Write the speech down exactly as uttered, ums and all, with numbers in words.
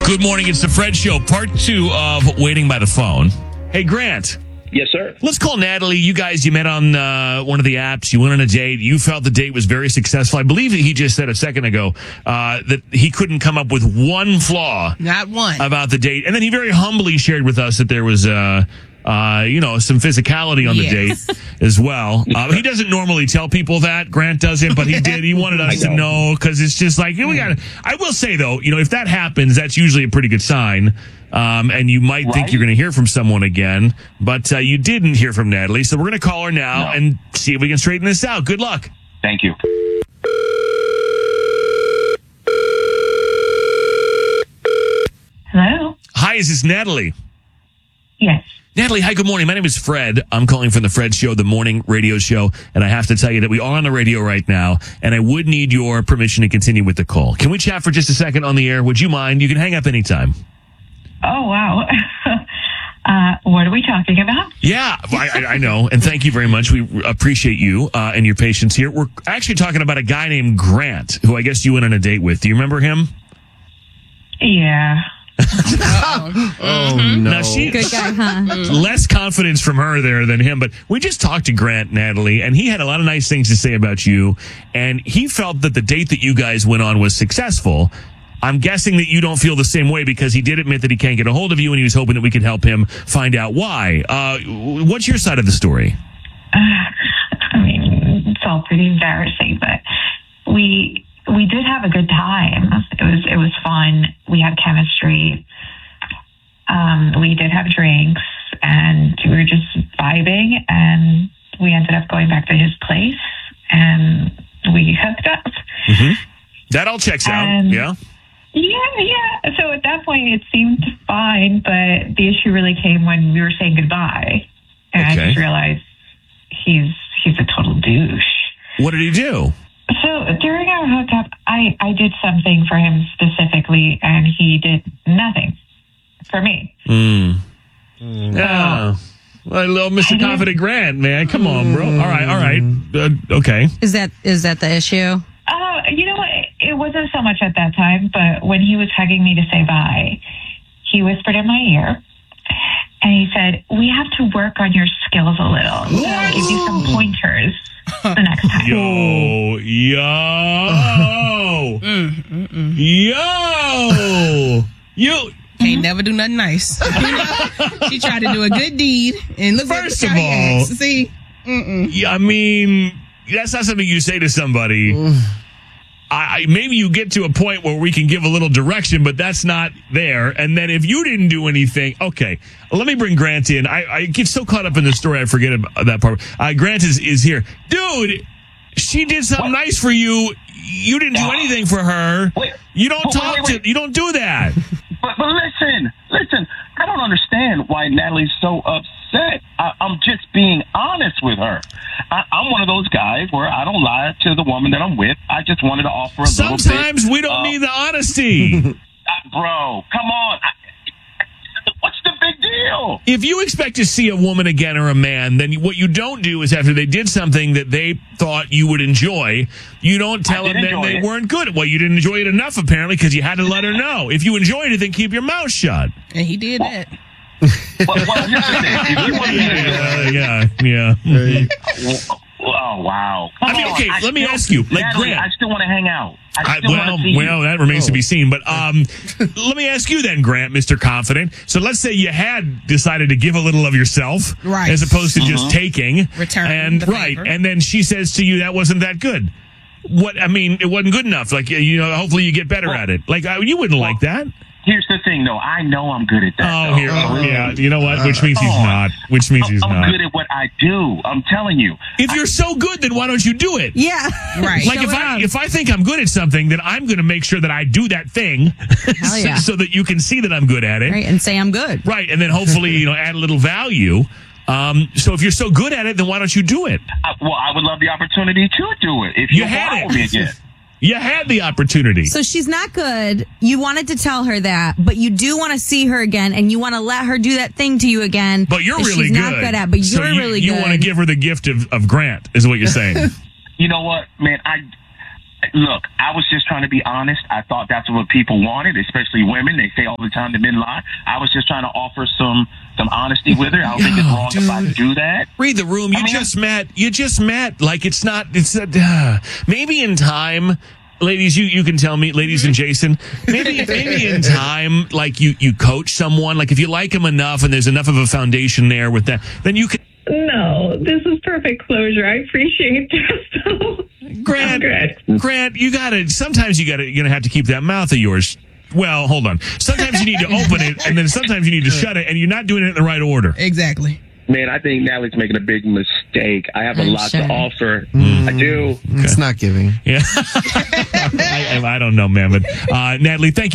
Good morning. It's the Fred Show, part two of Waiting by the Phone. Hey, Grant. Yes, sir. Let's call Natalie. You guys, you met on uh, one of the apps. You went on a date. You felt the date was very successful. I believe that he just said a second ago uh, that he couldn't come up with one flaw. Not one. About the date. And then he very humbly shared with us that there was, uh, uh, you know, some physicality on the Yes. date as well. Uh, he doesn't normally tell people that. Grant doesn't, but he did. He wanted us to know because it's just like, we got. I will say, though, you know, if that happens, that's usually a pretty good sign. Um, and you might Right? think you're going to hear from someone again, but uh, you didn't hear from Natalie. So we're going to call her now No. and see if we can straighten this out. Good luck. Thank you. Hello? Hi, is this Natalie? Yes. Natalie, hi, good morning. My name is Fred. I'm calling from the Fred Show, the morning radio show, and I have to tell you that we are on the radio right now, and I would need your permission to continue with the call. Can we chat for just a second on the air? Would you mind? You can hang up anytime. Oh, wow. uh, what are we talking about? Yeah, I, I, I know, and thank you very much. We appreciate you uh, and your patience here. We're actually talking about a guy named Grant, who I guess you went on a date with. Do you remember him? Yeah. Oh, no. Now she, Good guy, huh? less confidence from her there than him, but we just talked to Grant, Natalie, and he had a lot of nice things to say about you, and he felt that the date that you guys went on was successful. I'm guessing that you don't feel the same way because he did admit that he can't get a hold of you, and he was hoping that we could help him find out why. Uh, what's your side of the story? Uh, I mean, it's all pretty embarrassing, but we we did have a good time. It was it was fun. We had chemistry. Um, we did have drinks, and we were just vibing, and we ended up going back to his place, and we hooked up. Mm-hmm. That all checks out, And- yeah? Yeah, yeah. So at that point, it seemed fine, but the issue really came when we were saying goodbye, and Okay. I just realized he's he's a total douche. What did he do? So during our hookup, I I did something for him specifically, and he did nothing for me. Mm. Yeah. Well, little Mister Confident Grant, man. Come on, bro. All right, all right. Uh, okay. Is that is that the issue? Uh, you know what? It wasn't so much at that time, but when he was hugging me to say bye, he whispered in my ear, and he said, "We have to work on your skills a little. So I'll give you some pointers the next time." Yo, yo, yo, you. Can't never do nothing nice. She tried to do a good deed, and look First what of the guy all- asked. See, mm-mm. Yeah, I mean, that's not something you say to somebody. I, I maybe you get to a point where we can give a little direction, but that's not there. And then if you didn't do anything, okay, let me bring Grant in. I, I get so caught up in the story, I forget about that part. Uh, Grant is, is here. Dude, she did something nice for you. You didn't do anything for her. Wait. You don't Wait, talk wait, wait. to, you don't do that. But, but listen, listen. I don't understand why Natalie's so upset. I, I'm just being honest with her. I, I'm one of those guys where I don't lie to the woman that I'm with. I just wanted to offer a little bit. Sometimes we don't uh, need the honesty. uh, bro, come on. I, what's the big deal? If you expect to see a woman again or a man, then what you don't do is after they did something that they thought you would enjoy, you don't tell I them did that enjoy they it. weren't good. Well, you didn't enjoy it enough, apparently, because you had to let her know. If you enjoyed it, then keep your mouth shut. And he did that. Well, well, here's the thing. If you want me to Yeah, yeah, yeah. Oh, wow. Come I mean, on. okay, I let me still- ask you, like, Natalie, Grant- I still want to hang out. I I, still well, want to see well, you. that remains to be seen. But um, let me ask you then, Grant, Mister Confident. So let's say you had decided to give a little of yourself, Right. as opposed to just taking, Return and the right, favor. and then she says to you that wasn't that good. What I mean, it wasn't good enough. Like you know, hopefully you get better Well- at it. Like I, you wouldn't like that. Here's the thing, though. I know I'm good at that. Oh, though. here, So it's- yeah. You know what? Which means he's Come on. not. Which means he's I'm, not. I'm good at what I do. I'm telling you. If you're so good, then why don't you do it? Yeah. Right. Like Show if it I off. if I think I'm good at something, then I'm going to make sure that I do that thing, Hell yeah. so, so that you can see that I'm good at it. Right, and say I'm good. Right, and then hopefully you know add a little value. Um, so if you're so good at it, then why don't you do it? I, well, I would love the opportunity to do it. If You you had allow it. me again. You had the opportunity. So she's not good. You wanted to tell her that, but you do want to see her again, and you want to let her do that thing to you again. But you're that really she's good. not good at. But so you're you, really you good. want to give her the gift of, of Grant, is what you're saying. You know what, man? I Look, I was just trying to be honest. I thought that's what people wanted, especially women. They say all the time that men lie. I was just trying to offer some some honesty with her. I don't think it's wrong if I do that. Read the room. You I mean, just met. You just met. Like it's not. It's uh, maybe in time. Ladies, you, you can tell me, ladies and Jason, maybe maybe in time, like you, you coach someone, like if you like them enough and there's enough of a foundation there with that, then you can. No, this is perfect closure. I appreciate this. So Grant, I'm good. Grant, you gotta, sometimes you gotta, you're gonna have to keep that mouth of yours. Well, hold on. Sometimes you need to open it and then sometimes you need to shut it and you're not doing it in the right order. Exactly. Man, I think Natalie's making a big mistake. I have a I'm lot sure. to offer. I do. It's not giving. Yeah. I, I don't know, man, but, uh, Natalie, thank you.